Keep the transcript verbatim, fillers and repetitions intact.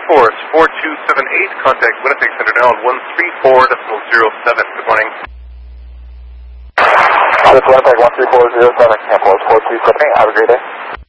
Force four two seven eight, contact Winnipeg Center now on one three four point zero seven. Good morning. This is Winnipeg one three four zero seven, Camp Force four two seven eight, have a great day.